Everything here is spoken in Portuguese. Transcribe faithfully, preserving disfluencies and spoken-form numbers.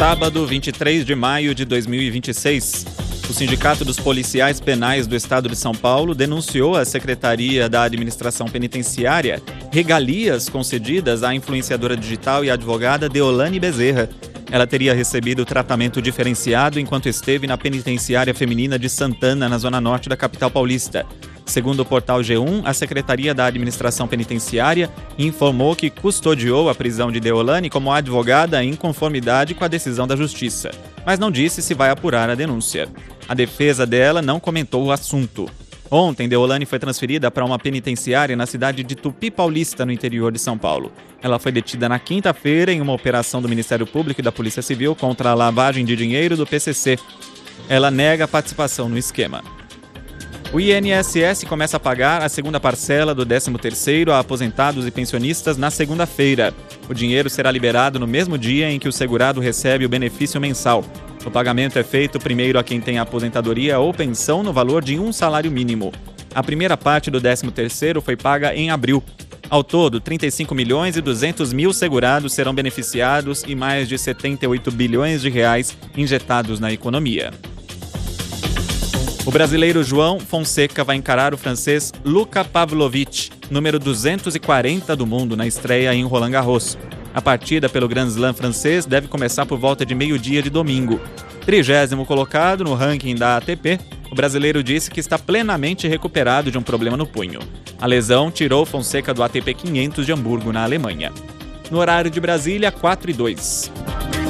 Sábado, vinte e três de maio de dois mil e vinte e seis. O Sindicato dos Policiais Penais do Estado de São Paulo denunciou à Secretaria da Administração Penitenciária regalias concedidas à influenciadora digital e advogada Deolane Bezerra. Ela teria recebido tratamento diferenciado enquanto esteve na penitenciária feminina de Santana, na zona norte da capital paulista. Segundo o portal G um, a Secretaria da Administração Penitenciária informou que custodiou a prisão de Deolane como advogada em conformidade com a decisão da Justiça, mas não disse se vai apurar a denúncia. A defesa dela não comentou o assunto. Ontem, Deolane foi transferida para uma penitenciária na cidade de Tupi Paulista, no interior de São Paulo. Ela foi detida na quinta-feira em uma operação do Ministério Público e da Polícia Civil contra a lavagem de dinheiro do P C C. Ela nega a participação no esquema. O I N S S começa a pagar a segunda parcela do décimo terceiro a aposentados e pensionistas na segunda-feira. O dinheiro será liberado no mesmo dia em que o segurado recebe o benefício mensal. O pagamento é feito primeiro a quem tem aposentadoria ou pensão no valor de um salário mínimo. A primeira parte do décimo terceiro foi paga em abril. Ao todo, trinta e cinco milhões e duzentos mil segurados serão beneficiados e mais de setenta e oito bilhões de reais injetados na economia. O brasileiro João Fonseca vai encarar o francês Luka Pavlovich, número duzentos e quarenta do mundo, na estreia em Roland Garros. A partida pelo Grand Slam francês deve começar por volta de meio-dia de domingo. Trigésimo colocado no ranking da A T P, o brasileiro disse que está plenamente recuperado de um problema no punho. A lesão tirou Fonseca do A T P quinhentos de Hamburgo, na Alemanha. No horário de Brasília, quatro e dois.